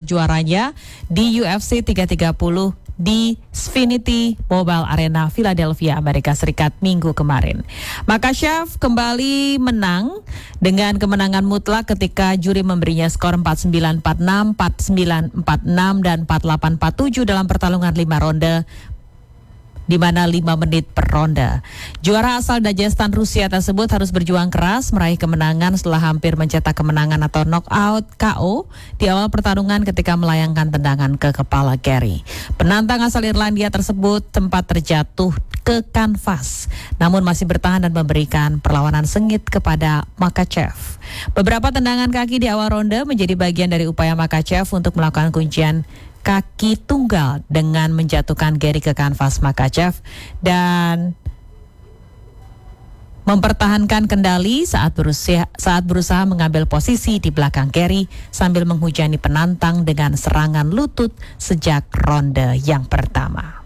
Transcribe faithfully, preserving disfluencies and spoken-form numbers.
juaranya di U F C tiga tiga puluh di Xfinity Mobile Arena Philadelphia, Amerika Serikat minggu kemarin. Makhachev kembali menang dengan kemenangan mutlak ketika juri memberinya skor empat sembilan empat enam, empat sembilan empat enam dan empat delapan empat tujuh dalam pertarungan lima ronde, di mana lima menit per ronde. Juara asal Dagestan Rusia tersebut harus berjuang keras meraih kemenangan setelah hampir mencetak kemenangan atau knockout K O di awal pertarungan ketika melayangkan tendangan ke kepala Gary. Penantang asal Irlandia tersebut sempat terjatuh ke kanvas, namun masih bertahan dan memberikan perlawanan sengit kepada Makhachev. Beberapa tendangan kaki di awal ronde menjadi bagian dari upaya Makhachev untuk melakukan kuncian kaki tunggal dengan menjatuhkan Gary ke kanvas. Makhachev dan mempertahankan kendali saat berusaha, saat berusaha mengambil posisi di belakang Gary sambil menghujani penantang dengan serangan lutut sejak ronde yang pertama.